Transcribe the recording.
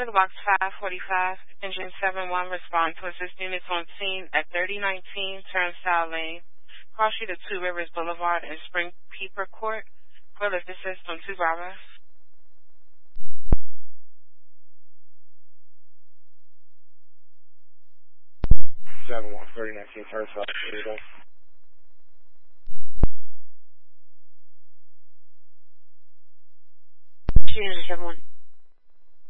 Responding to Box 545, Engine 71, respond to assist units on scene at 3019 Turnstile Lane, cross street of Two Rivers Boulevard and Spring Peeper Court. For lift assist on 2 Bravo. 3019 Turnstile. Engine 71.